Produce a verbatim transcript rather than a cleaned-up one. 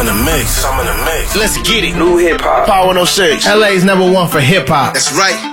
in the mix. I'm in the mix. Let's get it. New hip hop. Power one oh six. L A's number one for hip hop. That's right.